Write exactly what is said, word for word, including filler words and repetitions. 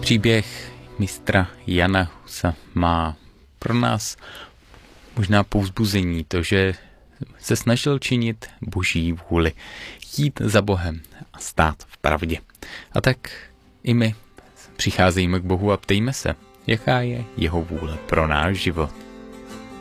Příběh mistra Jana Husa má pro nás možná povzbuzení, to, že se snažil činit boží vůli, jít za Bohem a stát v pravdě. A tak i my přicházíme k Bohu a ptejme se, jaká je jeho vůle pro náš život.